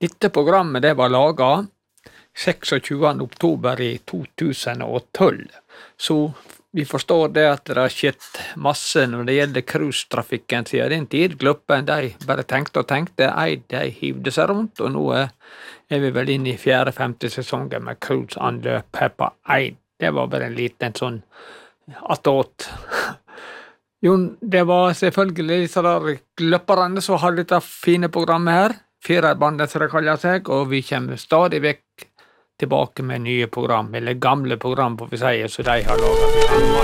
Dette programmet det var laget 26. oktober i 2012, så vi forstår det at det har skjedd masse når det gjelder cruisetrafikken siden den tid. Gloppen, de bare tenkte og tenkte, de hivde seg rundt, og nå er vi vel inne i 4.-5. sesongen med cruiseanløp her på Eid. Det var bare en liten sånn attåt. Jo, det var selvfølgelig disse der gløpperne som har dette fine programmet her, Firerbandet som det kaller seg, og vi kommer stadig vekk tilbake med nye program, eller gamle program, får vi si, så de har laget.